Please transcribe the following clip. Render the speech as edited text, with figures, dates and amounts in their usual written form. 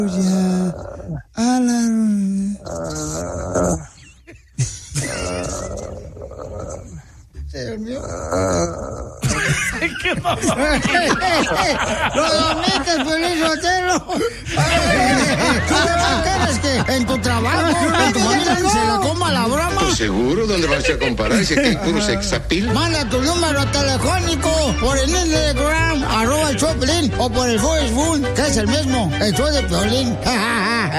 ¿Qué pasó? ¡Los dominicos, Piolín Sotelo! ¿Tú quieres que en tu trabajo, en tu familia se la coma la broma? Pues seguro, ¿dónde vas a comparar? Si aquí hay puro sexapil. Manda tu número telefónico por el Instagram, @el show de Piolín, o por el Facebook, que es el mismo, el show de Piolín.